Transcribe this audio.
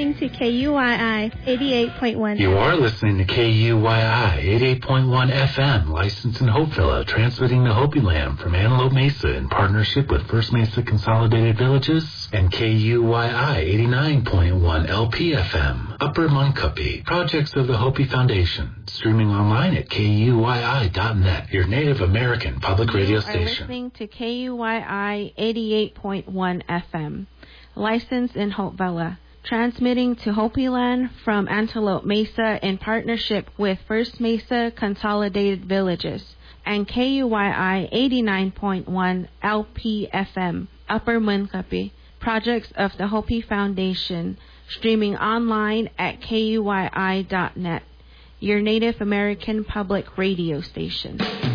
listening to KUYI 88.1. You are listening to KUYI 88.1 FM, licensed in Hopevilla, transmitting to Hopi Land from Antelope Mesa in partnership with First Mesa Consolidated Villages, and KUYI 89.1 LPFM, Upper Muncupi, projects of the Hopi Foundation, streaming online at KUYI.net, your Native American public radio station. You are listening to KUYI 88.1 FM, licensed in Hopevilla, transmitting to Hopi Land from Antelope Mesa in partnership with First Mesa Consolidated Villages, and KUYI 89.1 LPFM, Upper Muncupi, projects of the Hopi Foundation, streaming online at KUYI.net, your Native American public radio station.